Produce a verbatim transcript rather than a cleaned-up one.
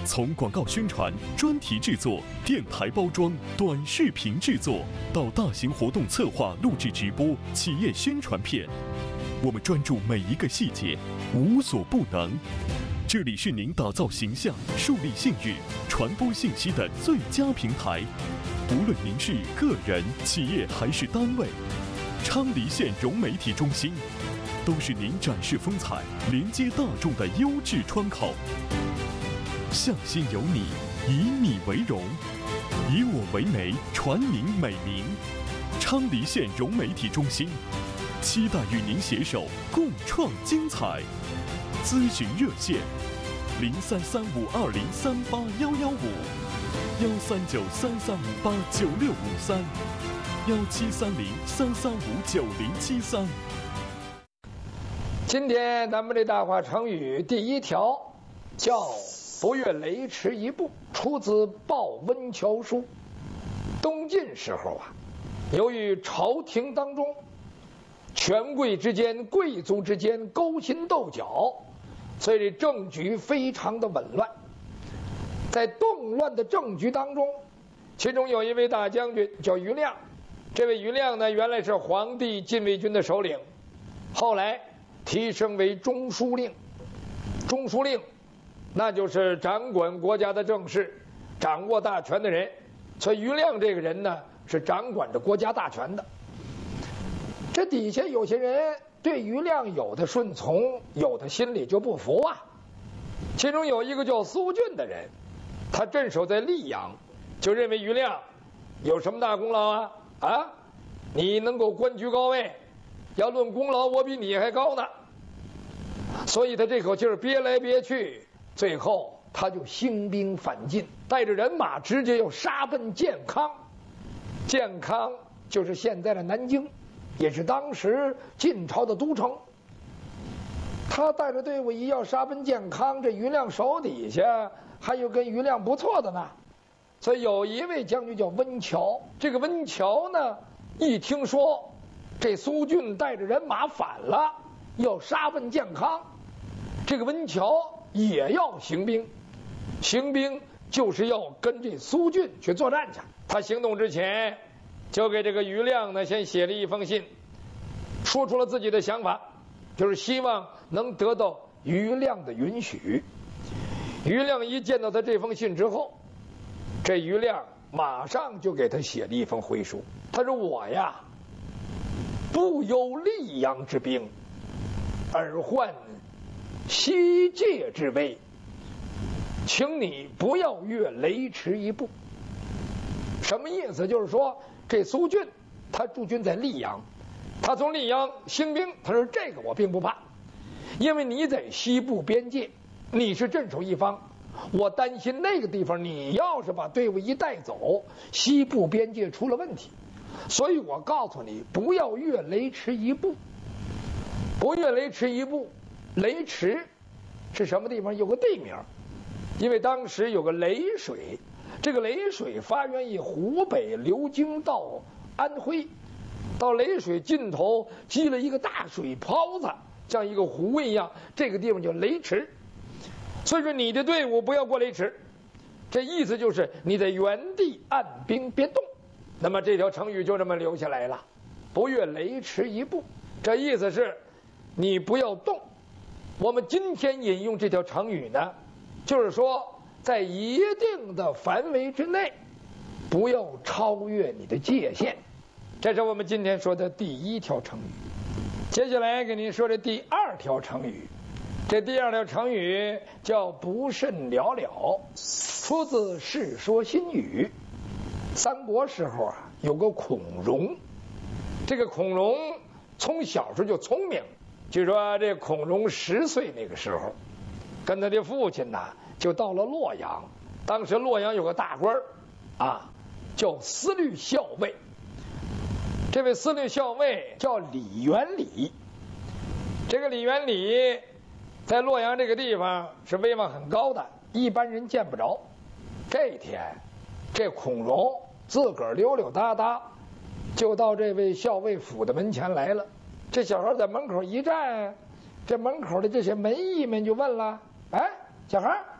从广告宣传、专题制作、电台包装、短视频制作，到大型活动策划、录制直播、企业宣传片，我们专注每一个细节，无所不能。这里是您打造形象、树立信誉、传播信息的最佳平台。无论您是个人、企业还是单位，昌黎县融媒体中心都是您展示风采、连接大众的优质窗口。向心有你，以你为荣，以我为媒，传您美名。昌黎县融媒体中心，期待与您携手共创精彩。咨询热线：零三三五二零三八幺幺五，幺三九三三五八九六五三，幺七三零三三五九零七三。 今天咱们这大话成语第一条叫“不越雷池一步”，出自《报温峤书》。东晋时候啊，由于朝廷当中权贵之间、贵族之间勾心斗角，所以这政局非常的紊乱。在动乱的政局当中，其中有一位大将军叫于亮。这位于亮呢，原来是皇帝禁卫军的首领，后来提升为中书令。中书令那就是掌管国家的政事、掌握大权的人，所以于亮这个人呢，是掌管着国家大权的。这底下有些人对于亮有的顺从，有的心里就不服啊。其中有一个叫苏峻的人，他镇守在溧阳，就认为于亮有什么大功劳啊？啊，你能够官居高位，要论功劳，我比你还高呢。所以他这口气儿憋来憋去，最后他就兴兵反晋，带着人马直接要杀奔建康。建康就是现在的南京，也是当时晋朝的都城。他带着队伍一要杀奔建康，这于亮手底下还有跟于亮不错的呢。所以有一位将军叫温峤，这个温峤呢，一听说这苏峻带着人马反了，要杀奔建康，这个温峤也要行兵。行兵就是要跟这苏峻去作战去。他行动之前，就给这个于亮呢先写了一封信，说出了自己的想法，就是希望能得到于亮的允许。于亮一见到他这封信之后，这于亮马上就给他写了一封回书。他说：“我呀，不忧溧阳之兵，而患西界之危，请你不要越雷池一步。”什么意思？就是说这苏峻他驻军在溧阳，他从溧阳兴兵，他说这个我并不怕，因为你在西部边界，你是镇守一方，我担心那个地方你要是把队伍一带走，西部边界出了问题，所以我告诉你不要越雷池一步。不越雷池一步，雷池是什么地方？有个地名，因为当时有个雷水，这个雷水发源于湖北，流经到安徽，到雷水尽头积了一个大水泡子，像一个湖一样，这个地方叫雷池。所以说你的队伍不要过雷池，这意思就是你在原地按兵别动。那么这条成语就这么留下来了，不越雷池一步，这意思是你不要动。我们今天引用这条成语呢，就是说在一定的范围之内，不要超越你的界限。这是我们今天说的第一条成语。接下来给您说的第二条成语，这第二条成语叫不甚了了，出自《世说新语》。三国时候啊，有个孔融，这个孔融从小时候就聪明。据说这孔融十岁那个时候，跟他的父亲呢就到了洛阳。当时洛阳有个大官啊，叫司律校尉。这位司律校尉叫李元礼。这个李元礼在洛阳这个地方是威望很高的，一般人见不着。这一天，这孔融自个儿溜溜达达，就到这位校尉府的门前来了。这小孩在门口一站，这门口的这些门役们就问了：“哎，小孩，